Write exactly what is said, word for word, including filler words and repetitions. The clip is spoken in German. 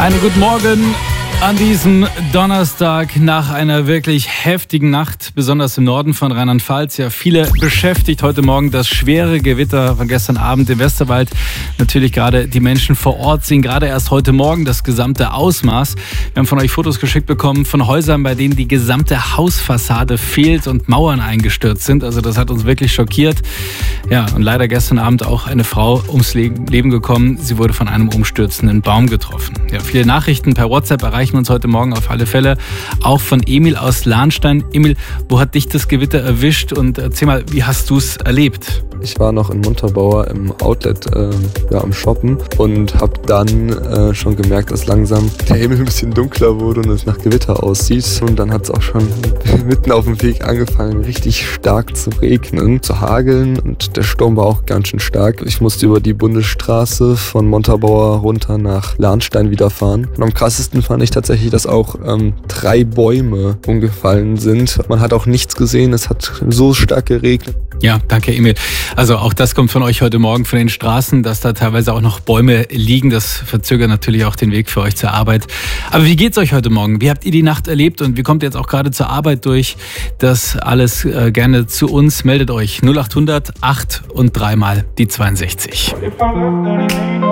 Einen guten Morgen an diesem Donnerstag nach einer wirklich heftigen Nacht, besonders im Norden von Rheinland-Pfalz. Ja, viele beschäftigt heute Morgen das schwere Gewitter von gestern Abend im Westerwald. Natürlich gerade die Menschen vor Ort sehen gerade erst heute Morgen das gesamte Ausmaß. Wir haben von euch Fotos geschickt bekommen von Häusern, bei denen die gesamte Hausfassade fehlt und Mauern eingestürzt sind. Also das hat uns wirklich schockiert. Ja, und leider gestern Abend auch eine Frau ums Leben gekommen. Sie wurde von einem umstürzenden Baum getroffen. Ja, viele Nachrichten per WhatsApp erreichen uns heute Morgen auf alle Fälle. Auch von Emil aus Lahnstein. Emil, wo hat dich das Gewitter erwischt? Und erzähl mal, wie hast du es erlebt? Ich war noch in Montabaur im Outlet äh, ja, am Shoppen und habe dann äh, schon gemerkt, dass langsam der Himmel ein bisschen dunkler wurde und es nach Gewitter aussieht. Und dann hat es auch schon mitten auf dem Weg angefangen, richtig stark zu regnen, zu hageln. Und der Sturm war auch ganz schön stark. Ich musste über die Bundesstraße von Montabaur runter nach Lahnstein wieder fahren. Und am krassesten fand ich tatsächlich, dass auch ähm, drei Bäume umgefallen sind. Man hat auch nichts gesehen. Es hat so stark geregnet. Ja, danke Emil. Also auch das kommt von euch heute Morgen von den Straßen, dass da teilweise auch noch Bäume liegen. Das verzögert natürlich auch den Weg für euch zur Arbeit. Aber wie geht's euch heute Morgen? Wie habt ihr die Nacht erlebt und wie kommt ihr jetzt auch gerade zur Arbeit durch? Das alles äh, gerne zu uns. Meldet euch null acht hundert acht und dreimal die zweiundsechzig.